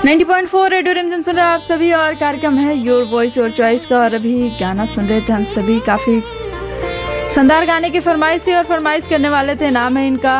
90.4 radio रिमझिम सुन रहे आप सभी और कार्यक्रम है योर वॉइस योर चॉइस का। और अभी गाना सुन रहे थे हम सभी, काफी शानदार गाने की फरमाइश थी और फरमाइश करने वाले थे, नाम है इनका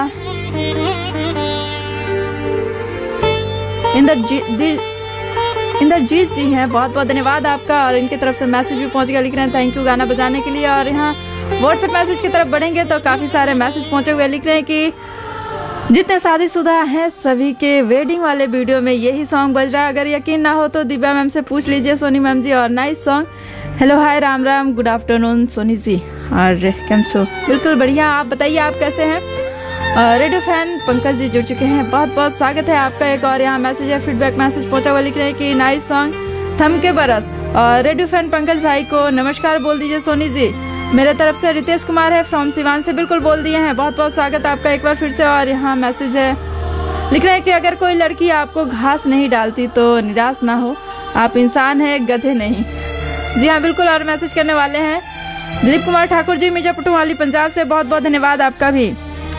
इंद्रजीत जी हैं। बहुत बहुत धन्यवाद आपका। और इनकी तरफ से मैसेज भी पहुंच गया, लिख रहे हैं थैंक यू गाना बजाने के लिए। और यहाँ व्हाट्सएप मैसेज की तरफ बढ़ेंगे तो काफी सारे मैसेज पहुंचे हुए, लिख रहे हैं कि जितने शादीशुदा हैं सभी के वेडिंग वाले वीडियो में यही सॉन्ग बज रहा है। अगर यकीन ना हो तो दिव्या मैम से पूछ लीजिए, सोनी मैम जी। और nice song. Hello hi Ram Ram, good afternoon Soni ji. और कैम सो बिल्कुल बढ़िया, आप बताइए आप कैसे हैं। रेडियो फैन पंकज जी जुड़ चुके हैं, बहुत बहुत स्वागत है आपका। एक और यहाँ मैसेज है, फीडबैक मैसेज पहुंचा हुआ, लिख रहे हैं कि नाइस सॉन्ग थम के बरस। और रेडियो फैन पंकज भाई को नमस्कार बोल दीजिए सोनी जी। मेरे तरफ से रितेश कुमार है फ्रॉम सिवान से, बिल्कुल बोल दिए हैं, बहुत बहुत स्वागत आपका एक बार फिर से। और यहाँ मैसेज है, लिख रहे हैं कि अगर कोई लड़की आपको घास नहीं डालती तो निराश ना हो, आप इंसान हैं गधे नहीं। जी हाँ बिल्कुल। और मैसेज करने वाले हैं दिलीप कुमार ठाकुर जी मिर्जापुर पंजाब से, बहुत बहुत धन्यवाद आपका भी।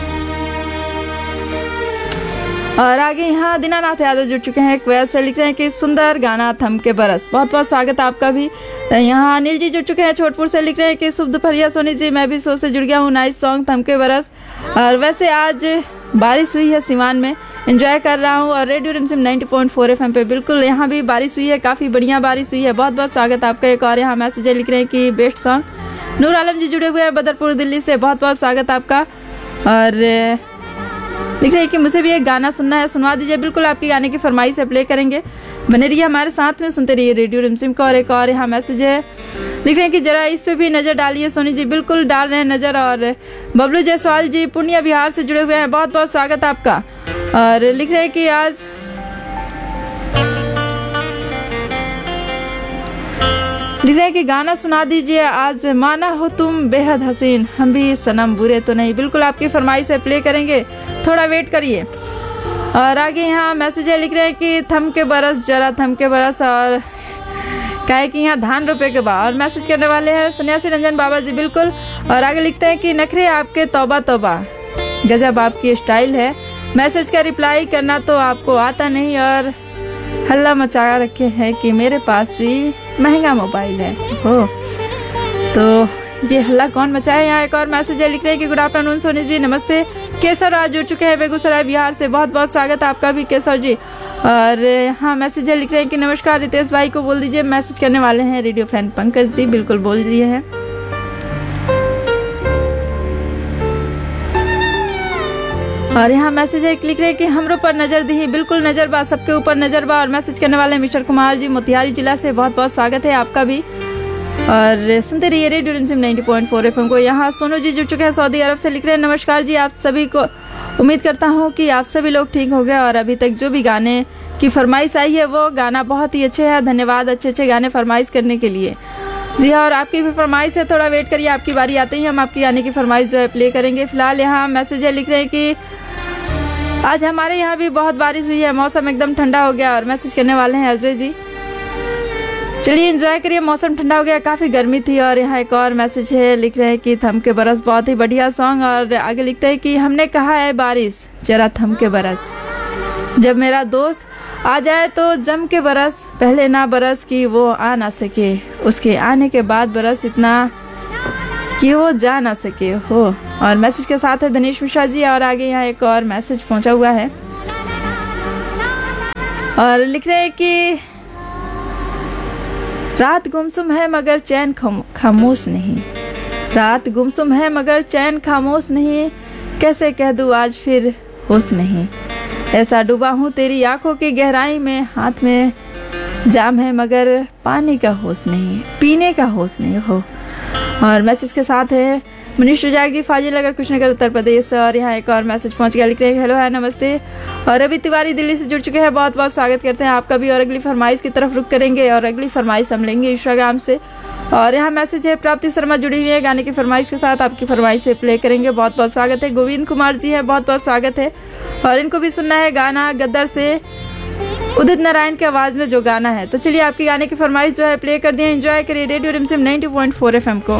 और आगे यहाँ दीनानाथ यादव जुड़ चुके हैं क्वेश्चन से, लिख रहे हैं कि सुंदर गाना थम के बरस, बहुत बहुत स्वागत आपका भी। यहाँ अनिल जी जुड़ चुके हैं छोटपुर से, लिख रहे हैं कि शुभ दोपहरिया सोनी जी, मैं भी शो से जुड़ गया हूँ, नाइस सॉन्ग थम के बरस। और वैसे आज बारिश हुई है सिवान में, एंजॉय कर रहा हूँ। और रेडियो रिमझिम 90.4 FM पे बिल्कुल यहाँ भी बारिश हुई है, काफी बढ़िया बारिश हुई है, बहुत बहुत स्वागत आपका। एक और यहाँ मैसेज है, लिख रहे हैं कि बेस्ट सॉन्ग। नूर आलम जी जुड़े हुए हैं बदरपुर दिल्ली से, बहुत बहुत स्वागत आपका। और लिख रहे हैं कि मुझे भी एक गाना सुनना है, सुनवा दीजिए। बिल्कुल आपकी गाने की फरमाइश से प्ले करेंगे, बने रहिए हमारे साथ में, सुनते रहिए रेडियो रिमझिम को। और एक और यहाँ मैसेज है, लिख रहे हैं कि जरा इस पे भी नजर डालिए सोनी जी, बिल्कुल डाल रहे हैं नजर। और बबलू जायसवाल जी पूर्णिया बिहार से जुड़े हुए हैं, बहुत बहुत स्वागत आपका। और लिख रहे हैं कि आज लिख रहे हैं कि गाना सुना दीजिए आज, माना हो तुम बेहद हसीन, हम भी सनम बुरे तो नहीं। बिल्कुल आपकी फरमाइश से प्ले करेंगे, थोड़ा वेट करिए। और आगे यहाँ मैसेज है, लिख रहे हैं कि थम के बरस जरा थम के बरस, और कहे कि यहाँ धान रुपए के बाद। और मैसेज करने वाले हैं सन्यासी रंजन बाबा जी, बिल्कुल। और आगे लिखते हैं कि नखरे आपके तौबा तौबा, गजब आपकी स्टाइल है, मैसेज का रिप्लाई करना तो आपको आता नहीं, और हल्ला मचा रखे हैं कि मेरे पास भी महंगा मोबाइल है। हो तो ये हल्ला कौन मचाए। यहाँ एक और मैसेज है, लिख रहे हैं कि गुड आफ्टरनून सोनी जी, नमस्ते। केसर आज जुड़ चुके हैं बेगूसराय बिहार से, बहुत बहुत स्वागत आपका भी केसर जी। और यहाँ मैसेज है, लिख रहे हैं कि नमस्कार रितेश भाई को बोल दीजिए। मैसेज करने वाले हैं रेडियो फैन पंकज जी, बिल्कुल बोल दिए हैं। और यहाँ मैसेज है, लिख रहे हैं कि हमरो पर नजर दी, बिल्कुल नजर बा, सबके ऊपर नजर बा। और मैसेज करने वाले मिस्टर कुमार जी मोतिहारी जिला से, बहुत बहुत स्वागत है आपका भी। और सुनते रहिए रेडियो रिमझिम 90.4 FM को। यहाँ सोनू जी जुड़ चुके हैं सऊदी अरब से, लिख रहे हैं नमस्कार जी आप सभी को, उम्मीद करता हूँ कि आप सभी लोग ठीक हो गए। और अभी तक जो भी गाने की फरमाइश आई है वो गाना बहुत ही अच्छे है, धन्यवाद अच्छे अच्छे गाने फरमाइश करने के लिए। जी हाँ, और आपकी भी फरमाइश है, थोड़ा वेट करिए, आपकी बारी आते ही हम आपकी गाने की फरमाइश जो है प्ले करेंगे। फिलहाल यहाँ मैसेज है, लिख रहे हैं कि आज हमारे यहाँ भी बहुत बारिश हुई है, मौसम एकदम ठंडा हो गया। और मैसेज करने वाले हैं अजय जी, चलिए एंजॉय करिए, मौसम ठंडा हो गया, काफ़ी गर्मी थी। और यहाँ एक और मैसेज है, लिख रहे हैं कि थम के बरस, बहुत ही बढ़िया सॉन्ग। और आगे लिखते हैं कि हमने कहा है बारिश जरा थम के बरस, जब मेरा दोस्त आ जाए तो जम के बरस, पहले ना बरस कि वो आ ना सके, उसके आने के बाद बरस इतना कि वो जा ना सके हो। और मैसेज के साथ है दिनेश मिश्रा जी। और आगे यहाँ एक और मैसेज पहुंचा हुआ है, और लिख रहे हैं कि रात गुमसुम है मगर चैन खामोश नहीं, रात गुमसुम है मगर चैन खामोश नहीं, कैसे कह दूँ आज फिर होश नहीं, ऐसा डूबा हूँ तेरी आंखों की गहराई में, हाथ में जाम है मगर पानी का होश नहीं, पीने का होश नहीं हो। और मैसेज के साथ है मनीष रजाक जी फाजिल नगर कुशीनगर उत्तर प्रदेश। और यहाँ एक और मैसेज पहुंच गया, लिख रहे हैं हेलो है नमस्ते। और रवि तिवारी दिल्ली से जुड़ चुके हैं, बहुत बहुत स्वागत करते हैं आपका भी। और अगली फरमाइश की तरफ रुक करेंगे, और अगली फरमाइश हम लेंगे इंस्टाग्राम से। और यहाँ मैसेज है, प्राप्ति शर्मा जुड़ी हुई है गाने की फरमाइश के साथ, आपकी फरमाइश से प्ले करेंगे, बहुत बहुत स्वागत है। गोविंद कुमार जी है, बहुत बहुत स्वागत है। और इनको भी सुनना है गाना गद्दर से, उदित नारायण की आवाज में जो गाना है। तो चलिए आपकी गाने की फरमाइश जो है प्ले कर दिए, एंजॉय करिए रेडियो रिमझिम 90.4 FM को।